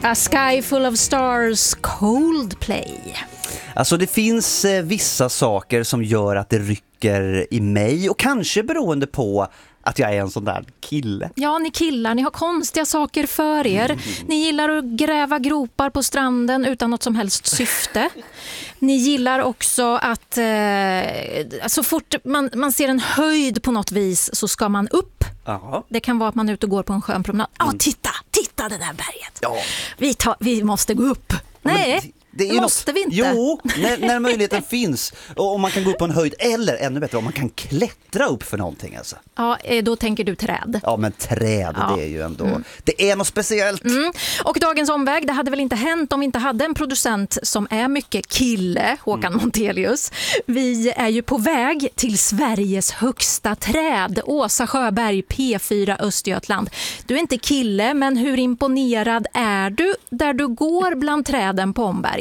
A Sky Full of Stars, Coldplay. Alltså det finns vissa saker som gör att det rycker i mig, och kanske beroende på att jag är en sån där kille. Ja, ni killar, ni har konstiga saker för er. Ni gillar att gräva gropar på stranden utan något som helst syfte. Ni gillar också att så fort man ser en höjd på något vis så ska man upp. Aha. Det kan vara att man är ute och går på en skön promenad. Titta det där berget. Ja. Vi måste gå upp. Nej. Det måste vi inte. Jo, när möjligheten finns. Och om man kan gå upp på en höjd, eller ännu bättre om man kan klättra upp för någonting alltså. Ja, då tänker du träd. Ja, men träd, det är ju ändå det är något speciellt. Och dagens omväg, det hade väl inte hänt om vi inte hade en producent som är mycket kille, Håkan Montelius. Vi är ju på väg till Sveriges högsta träd, Åsa Sjöberg, P4 Östergötland. Du är inte kille, men hur imponerad är du där du går bland träden på Omberg?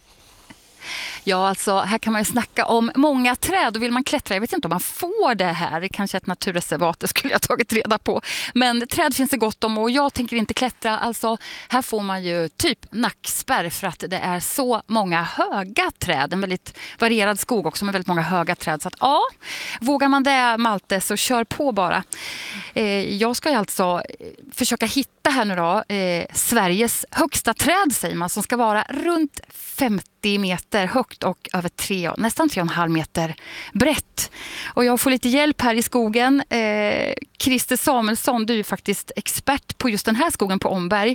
Ja, alltså här kan man ju snacka om många träd, och vill man klättra, jag vet inte om man får det här, kanske ett naturreservat, det skulle jag tagit reda på. Men träd finns det gott om, och jag tänker inte klättra, alltså här får man ju typ nackspärr för att det är så många höga träd, en väldigt varierad skog också med väldigt många höga träd, så att ja, vågar man det, Malte, så kör på bara. Jag ska ju alltså försöka hitta här nu då Sveriges högsta träd, säger man, som ska vara runt 50 meter högt och över nästan 3,5 meter brett. Och jag får lite hjälp här i skogen. Christer Samuelsson, du är ju faktiskt expert på just den här skogen på Omberg.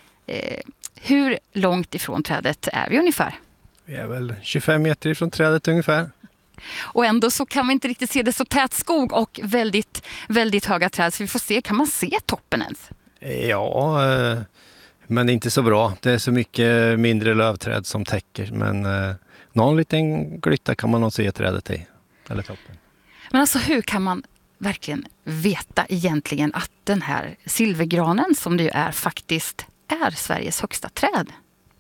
Hur långt ifrån trädet är vi ungefär? Vi är väl 25 meter ifrån trädet ungefär. Och ändå så kan vi inte riktigt se det, så tät skog och väldigt, väldigt höga träd. Så vi får se, kan man se toppen ens? Ja, men det är inte så bra. Det är så mycket mindre lövträd som täcker. Men någon liten glytta kan man nog se trädet i. Eller toppen. Men alltså hur kan man verkligen veta egentligen att den här silvergranen, som det ju är, faktiskt är Sveriges högsta träd?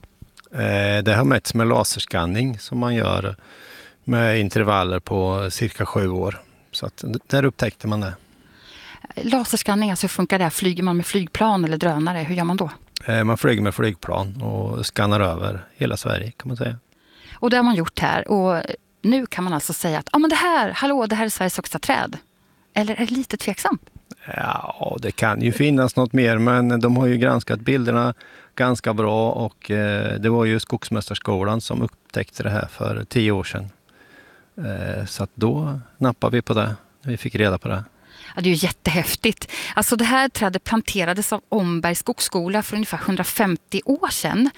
Det har mätts med laserskanning som man gör med intervaller på cirka 7 år. Så att där upptäckte man det. Laserskanning, alltså hur funkar det? Flyger man med flygplan eller drönare? Hur gör man då? Man flyger med flygplan och skannar över hela Sverige, kan man säga. Och det har man gjort här, och nu kan man alltså säga att men det här är Sveriges högsta träd. Eller är det lite tveksamt? Ja, det kan ju finnas något mer, men de har ju granskat bilderna ganska bra, och det var ju Skogsmästarskolan som upptäckte det här för 10 år sedan. Så att då nappade vi på det, vi fick reda på det. Ja, det är ju jättehäftigt. Alltså det här trädet planterades av Ombergs skogsskola för ungefär 150 år sedan.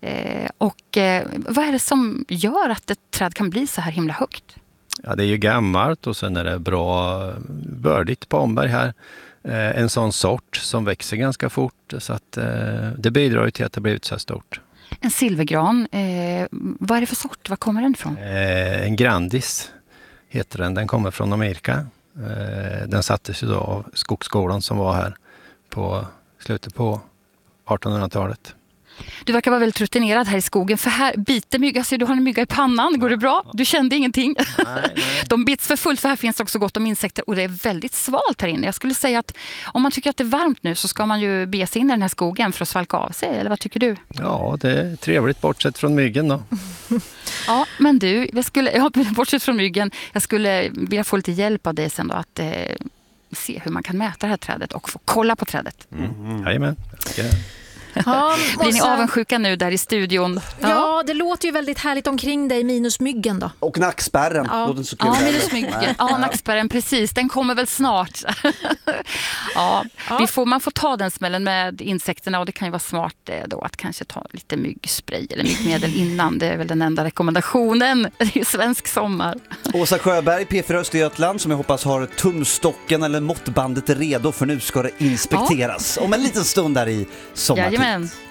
Vad är det som gör att ett träd kan bli så här himla högt? Ja, det är ju gammalt, och sen är det bra bördigt på Omberg här. En sån sort som växer ganska fort, så att det bidrar ju till att det blivit så här stort. En silvergran, vad är det för sort? Var kommer den ifrån? En Grandis heter den. Den kommer från Amerika. Den sattes ju då av skogsskolan som var här på slutet på 1800-talet. Du verkar vara väldigt rutinerad här i skogen, för här biter mygga. Så du har en mygga i pannan, går det bra? Du kände ingenting? Nej. De bits för fullt, för här finns också gott om insekter, och det är väldigt svalt här inne. Jag skulle säga att om man tycker att det är varmt nu så ska man ju be sig in i den här skogen för att svalka av sig, eller vad tycker du? Ja, det är trevligt bortsett från myggen då. Ja, men du, bortsett från myggen, jag skulle vilja få lite hjälp av dig sen då att se hur man kan mäta det här trädet och få kolla på trädet. Jajamän. Ja, blir ni avundsjuka nu där i studion? Ja, det låter ju väldigt härligt omkring dig, minus myggen då. Och nackspärren. Ja, minus myggen. Ja, nackspärren, precis. Den kommer väl snart. Man får ta den smällen med insekterna, och det kan ju vara smart då att kanske ta lite myggspray eller myggmedel innan. Det är väl den enda rekommendationen. Det är ju svensk sommar. Åsa Sjöberg, P4 Östergötland, som jag hoppas har tumstocken eller måttbandet redo, för nu ska det inspekteras om en liten stund där i sommartid. Jajamän.